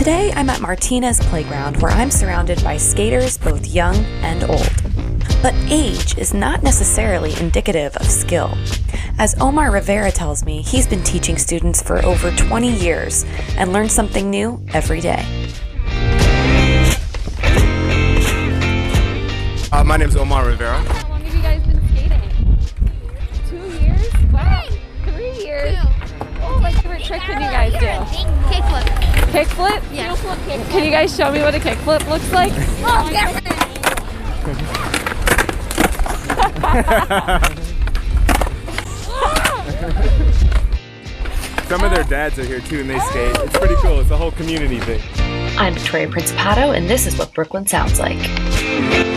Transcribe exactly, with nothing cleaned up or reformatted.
Today, I'm at Martinez Playground, where I'm surrounded by skaters both young and old. But age is not necessarily indicative of skill. As Omar Rivera tells me, he's been teaching students for over twenty years and learns something new every day. Uh, my name is Omar Rivera. How long have you guys been skating? Two years? Wow. Three years? What like favorite trick can you guys do? Kickflip. Kickflip? Yeah. Can you guys show me what a kickflip looks like? Oh, yeah. Some of their dads are here too and they skate. It's pretty cool. It's a whole community thing. I'm Victoria Principato, and this is what Brooklyn sounds like.